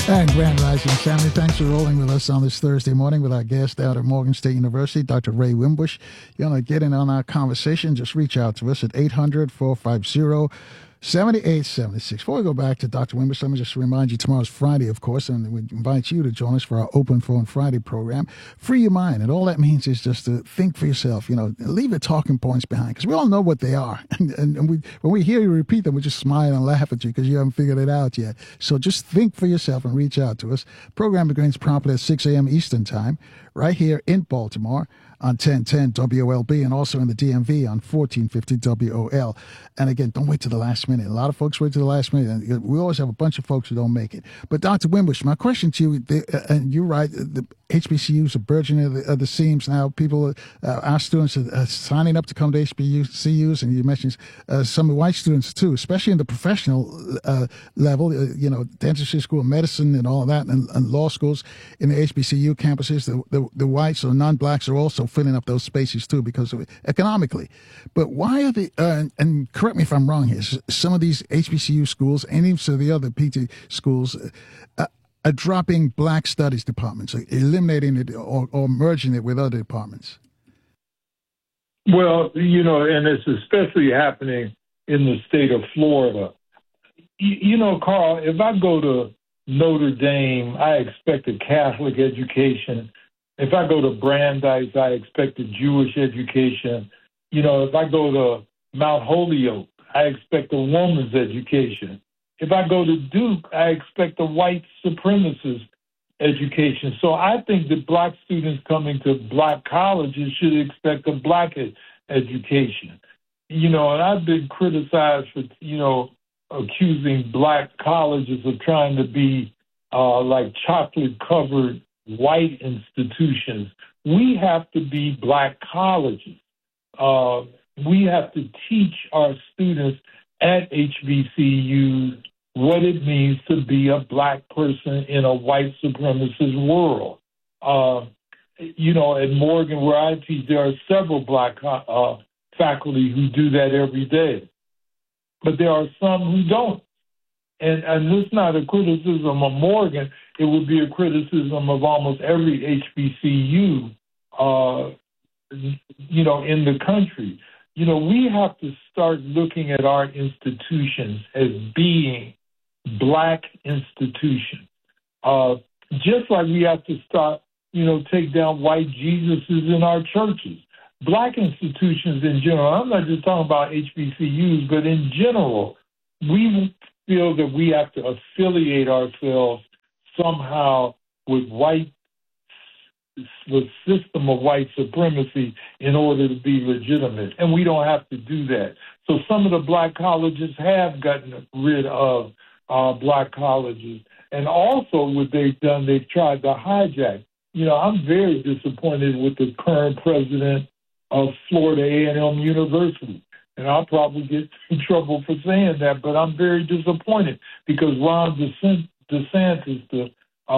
And Grand Rising family, thanks for rolling with us on this Thursday morning with our guest out at Morgan State University, Dr. Ray Wimbush. You want to get in on our conversation, just reach out to us at 800-450-7876. Before we go back to Dr. Wimbush, let me just remind you, tomorrow's Friday, of course, and we invite you to join us for our Open Phone Friday program. Free your mind, and all that means is just to think for yourself, leave the talking points behind, because we all know what they are. And when we hear you repeat them, we just smile and laugh at you because you haven't figured it out yet. So just think for yourself and reach out to us. Program begins promptly at 6 a.m. Eastern Time, right here in Baltimore on 1010 WOLB, and also in the DMV on 1450 WOL. And again, don't wait to the last minute. A lot of folks wait to the last minute, and we always have a bunch of folks who don't make it. But Dr. Wimbush, my question to you, and you're right, the HBCUs are burgeoning at the seams now. People, our students are signing up to come to HBCUs, and you mentioned some white students too, especially in the professional level, dentistry school, medicine, and all of that, and law schools in the HBCU campuses. The whites or non-blacks are also filling up those spaces too because of it, economically. But why are the and correct me if I'm wrong here, some of these HBCU schools and even some of the other PT schools are dropping black studies departments, eliminating it or merging it with other departments? Well, and it's especially happening in the state of Florida. Carl, if I go to Notre Dame, I expect a Catholic education. If I go to Brandeis, I expect a Jewish education. If I go to Mount Holyoke, I expect a woman's education. If I go to Duke, I expect a white supremacist education. So I think that black students coming to black colleges should expect a black education. And I've been criticized for, accusing black colleges of trying to be like chocolate-covered white institutions. We have to be black colleges. We have to teach our students at HBCUs what it means to be a black person in a white supremacist world. At Morgan, where I teach, there are several black faculty who do that every day. But there are some who don't. And this is not a criticism of Morgan. It would be a criticism of almost every HBCU, in the country. We have to start looking at our institutions as being black institutions. Just like we have to start, take down white Jesuses in our churches. Black institutions in general, I'm not just talking about HBCUs, but in general, we feel that we have to affiliate ourselves somehow with the system of white supremacy in order to be legitimate. And we don't have to do that. So some of the black colleges have gotten rid of black colleges. And also what they've done, they've tried to hijack. I'm very disappointed with the current president of Florida A&M University. And I'll probably get in trouble for saying that, but I'm very disappointed because Ron DeSantis, the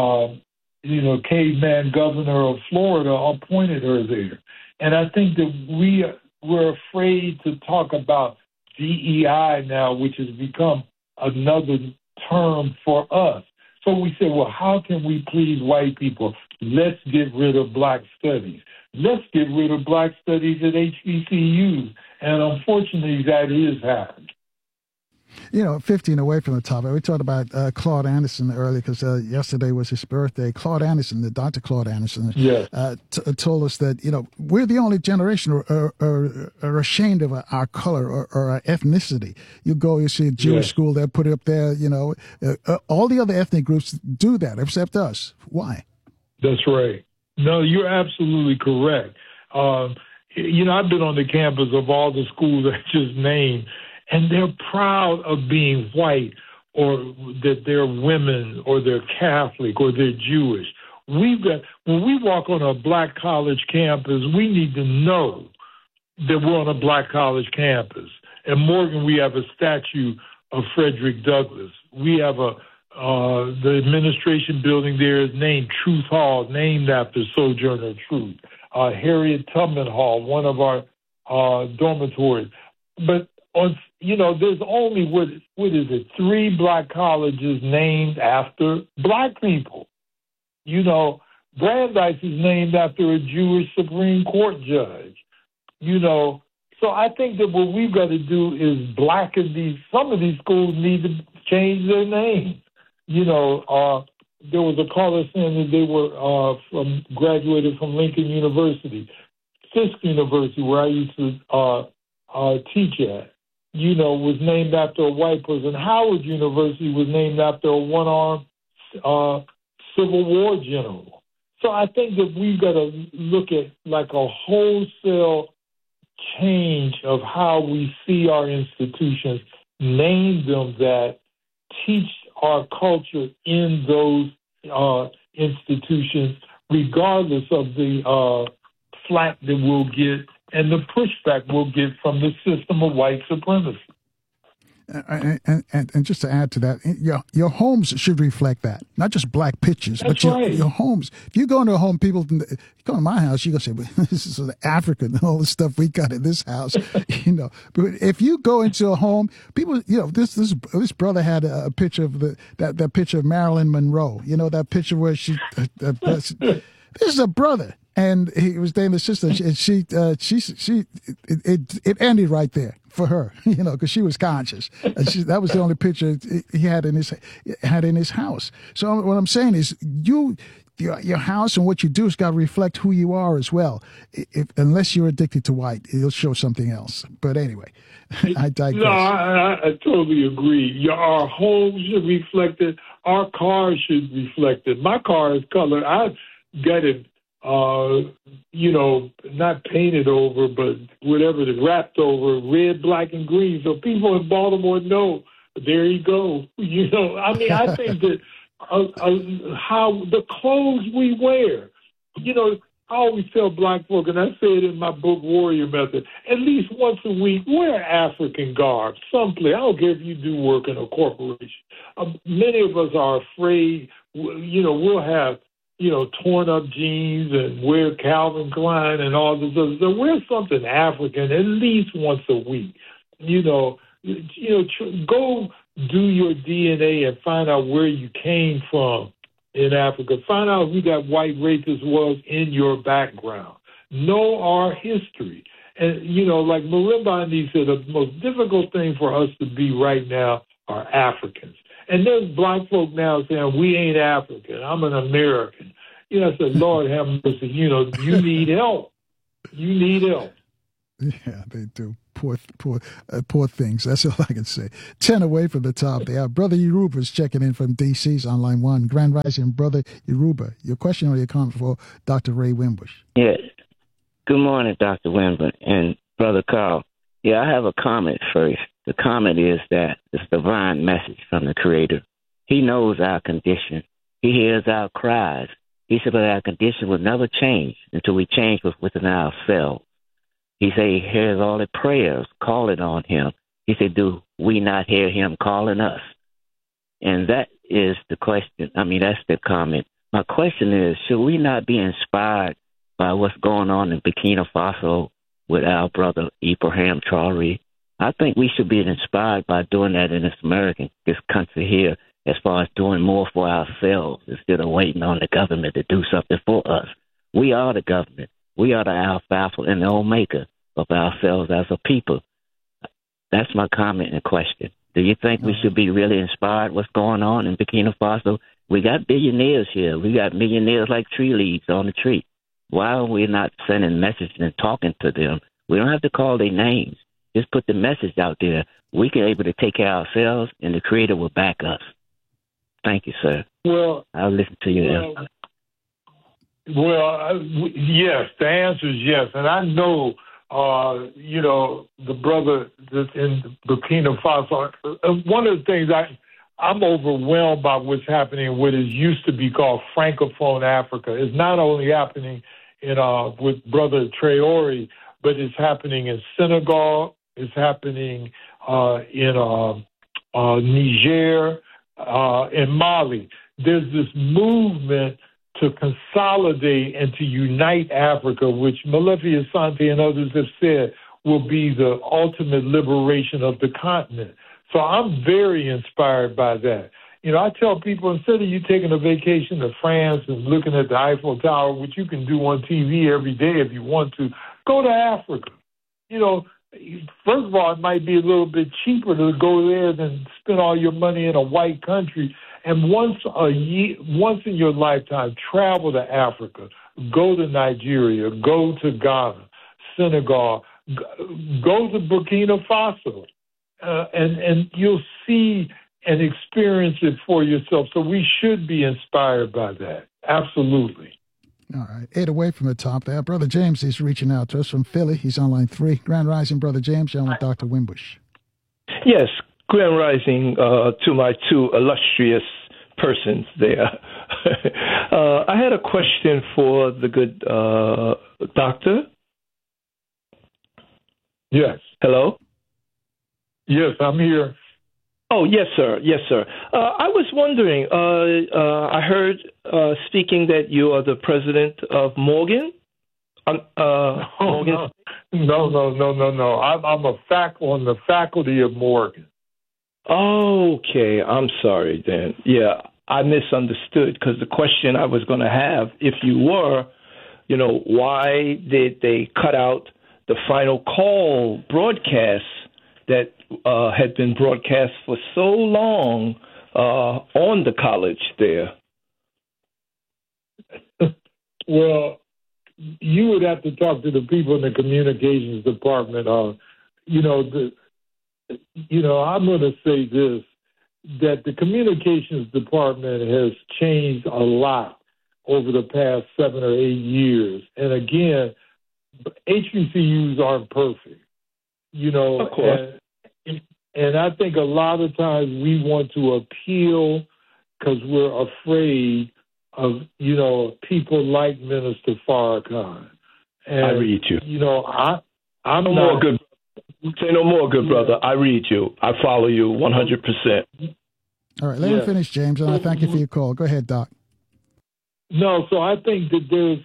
caveman governor of Florida, appointed her there. And I think that we're afraid to talk about DEI now, which has become another term for us. So we say, well, how can we please white people? Let's get rid of black studies. Let's get rid of black studies at HBCUs. And unfortunately, that is happening. 15 away from the topic, we talked about Claude Anderson earlier because yesterday was his birthday. Claude Anderson, the Dr. Claude Anderson, yes. Told us that, we're the only generation are ashamed of our color or our ethnicity. You see a Jewish school, they'll put it up there, all the other ethnic groups do that except us. Why? That's right. No, you're absolutely correct. I've been on the campus of all the schools I just named, and they're proud of being white or that they're women or they're Catholic or they're Jewish. When we walk on a black college campus, we need to know that we're on a black college campus. At Morgan, we have a statue of Frederick Douglass. We have the administration building there is named Truth Hall, named after Sojourner Truth. Harriet Tubman Hall, one of our dormitories. But there's only what is it, 3 black colleges named after black people. Brandeis is named after a Jewish Supreme Court judge. So I think that what we've got to do is blacken some of these schools need to change their names. There was a caller saying that they were graduated from Lincoln University, Fisk University, where I used to teach at, was named after a white person. Howard University was named after a one-armed Civil War general. So I think that we've got to look at like a wholesale change of how we see our institutions, name them that, teach our culture in those institutions, regardless of the flack that we'll get and the pushback we'll get from the system of white supremacy. And just to add to that, your homes should reflect that. Not just black pictures, That's but right. your homes. If you go into a home, you go to my house, you're going to say, well, this is African and all the stuff we got in this house, But if you go into a home, people, this brother had a picture of that picture of Marilyn Monroe. That picture where she, this is a brother. And he was dating his sister, and it ended right there for her, because she was conscious. And that was the only picture he had in his house. So what I'm saying is, your house and what you do has got to reflect who you are as well. Unless you're addicted to white, it'll show something else. But anyway, I digress. No, I totally agree. Our homes should reflect it. Our cars should reflect it. My car is colored. I got it. Not painted over, but whatever, wrapped over, red, black, and green. So people in Baltimore know, there you go. I think that how the clothes we wear, I always tell black folk, and I say it in my book, Warrior Method, at least once a week, wear African garb, someplace. I don't care if you do work in a corporation. Many of us are afraid, we'll have torn up jeans and wear Calvin Klein and all this other stuff. Wear something African at least once a week. Go do your DNA and find out where you came from in Africa. Find out who that white racist was in your background. Know our history. And, like Marimba and he said, the most difficult thing for us to be right now are Africans. And there's black folk now saying, we ain't African. I'm an American. I said, Lord have mercy. You need help. You need help. Yeah, they do. Poor things. That's all I can say. 10 away from the top. They are Brother Yoruba is checking in from DC's on line 1. Grand Rising, Brother Yoruba. Your question or your comment for Dr. Ray Wimbush? Yes. Good morning, Dr. Wimbush and Brother Carl. Yeah, I have a comment first. The comment is that it's a divine message from the Creator. He knows our condition. He hears our cries. He said, but our condition will never change until we change within ourselves. He said he hears all the prayers calling on him. He said, do we not hear him calling us? And that is the question. That's the comment. My question is, should we not be inspired by what's going on in Burkina Faso with our brother Ibrahim Traoré? I think we should be inspired by doing that in this country here, as far as doing more for ourselves instead of waiting on the government to do something for us. We are the government. We are the alpha and the omega of ourselves as a people. That's my comment and question. Do you think we should be really inspired what's going on in Burkina Faso? We got billionaires here. We got millionaires like tree leaves on the tree. Why are we not sending messages and talking to them? We don't have to call their names. Just put the message out there. We can able to take care of ourselves, and the Creator will back us. Thank you, sir. Well, I'll listen to you. Yes, the answer is yes. And I know, the brother that's in Burkina Faso, one of the things I'm overwhelmed by what's happening in what is used to be called Francophone Africa. It's not only happening with Brother Traoré, but it's happening in Senegal. It's happening in Niger, in Mali. There's this movement to consolidate and to unite Africa, which Malefi Asante and others have said, will be the ultimate liberation of the continent. So I'm very inspired by that. You know, I tell people, instead of you taking a vacation to France and looking at the Eiffel Tower, which you can do on TV every day if you want to, go to Africa. You know, first of all, it might be a little bit cheaper to go there than spend all your money in a white country. And once in your lifetime, travel to Africa, go to Nigeria, go to Ghana, Senegal, go to Burkina Faso, and you'll see and experience it for yourself. So we should be inspired by that. Absolutely. All right. 8 away from the top there. Brother James is reaching out to us from Philly. He's on line 3. Grand Rising, Brother James. You're on with Dr. Wimbush. Yes. Grand Rising to my 2 illustrious persons there. I had a question for the good doctor. Yes. Hello? Yes, I'm here. Oh, yes, sir. Yes, sir. I was wondering, I heard speaking that you are the president of Morgan. Morgan? No. I'm on the faculty of Morgan. Okay, I'm sorry then. Yeah, I misunderstood because the question I was going to have, if you were, why did they cut out the final call broadcast that had been broadcast for so long on the college there? Well, you would have to talk to the people in the communications department. I'm going to say this, that the communications department has changed a lot over the past 7 or 8 years. And again, HBCUs aren't perfect. Of course. And I think a lot of times we want to appeal because we're afraid of, people like Minister Farrakhan. And, I read you. I'm no not... more good. Say no more, good brother. I read you. I follow you 100%. All right, let him finish, James, and I thank you for your call. Go ahead, Doc. No, so I think that there's,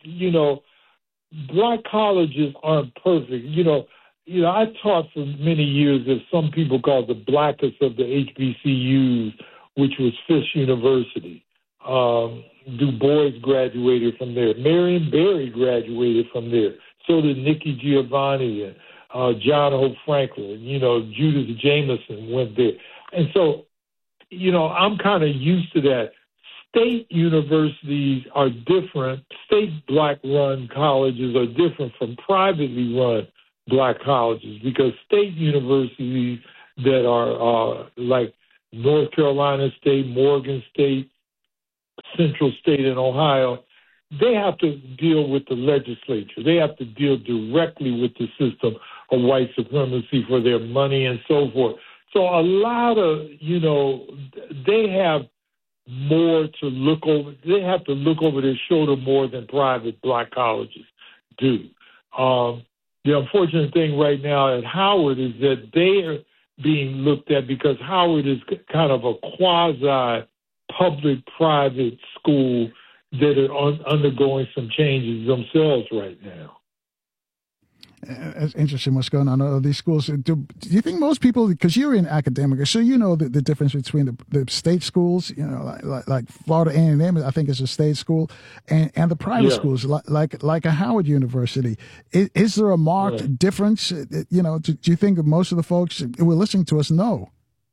black colleges aren't perfect. I taught for many years that some people call the blackest of the HBCUs, which was Fisk University. Du Bois graduated from there. Marion Barry graduated from there. So did Nikki Giovanni and John Hope Franklin. Judith Jameson went there. And so, I'm kind of used to that. State universities are different. State black-run colleges are different from privately run black colleges, because state universities that are like North Carolina State, Morgan State, Central State in Ohio, they have to deal with the legislature. They have to deal directly with the system of white supremacy for their money and so forth. So a lot of, they have more to look over. They have to look over their shoulder more than private black colleges do. The unfortunate thing right now at Howard is that they are being looked at, because Howard is kind of a quasi-public-private school that are undergoing some changes themselves right now. It's interesting what's going on in these schools. Do you think most people, because you're in academic, so you know the difference between the state schools, like Florida A&M, I think is a state school, and the private schools, like a Howard University. Is there a marked difference? Do you think that most of the folks who are listening to us know?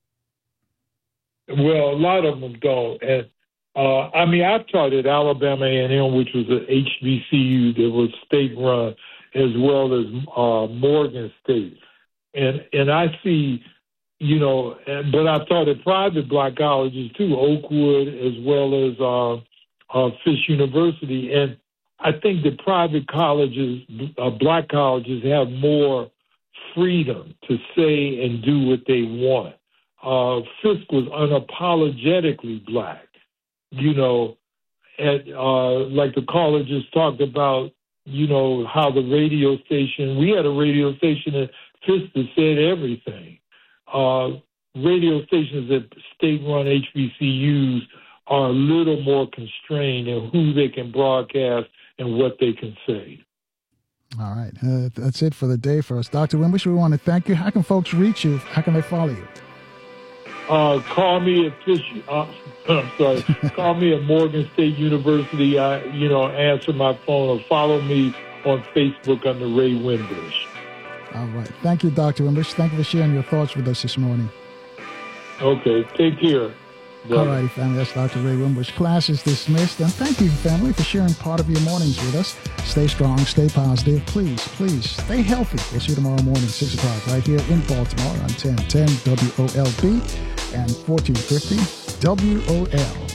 Well, a lot of them don't. And I've taught at Alabama A&M, which was an HBCU that was state-run, as well as Morgan State. And I see, but I've taught at private black colleges too, Oakwood as well as Fisk University. And I think that private colleges, black colleges, have more freedom to say and do what they want. Fisk was unapologetically black, like the colleges talked about, how the radio station, we had a radio station at Fisk that said everything. Radio stations at state-run HBCUs are a little more constrained in who they can broadcast and what they can say. All right. That's it for the day for us. Dr. Wimbush, we want to thank you. How can folks reach you? How can they follow you? Call me at I'm sorry. Call me at Morgan State University. Answer my phone or follow me on Facebook under Ray Wimbush. All right. Thank you, Dr. Wimbush. Thank you for sharing your thoughts with us this morning. Okay. Take care. All righty, family. That's Dr. Ray Wimbush. Class is dismissed. And thank you, family, for sharing part of your mornings with us. Stay strong. Stay positive. Please stay healthy. We'll see you tomorrow morning, 6 o'clock, right here in Baltimore on 1010 WOLB and 1450 WOL.